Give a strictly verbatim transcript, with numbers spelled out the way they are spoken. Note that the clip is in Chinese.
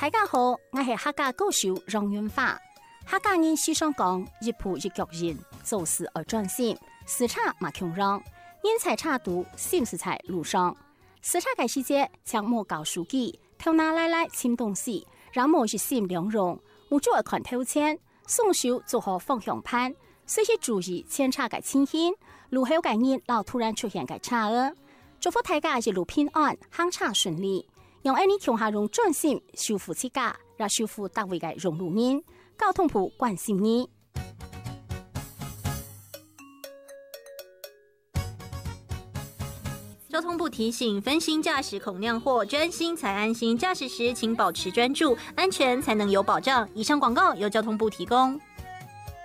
大家好，我是客家歌手杨云华。客家人时常讲一步一脚印，做事而专心，时差嘛穷让，人才差度心是在路上。时差嘅时节，将莫搞书记，偷拿来来签东西，让莫一心两容，我做一看透前，送手做好方向盘，随时注意前差嘅情形，路後嘅人老突然出現嘅差額。祝福大家一路平安，行車順利。用安尼強下用專心修復自家，讓修復單位嘅融入人。交通部關心你。 交通部提醒：分心驾駛恐釀禍，專心才安心。駕駛時請保持專注，安全才能有保障。以上廣告由交通部提供。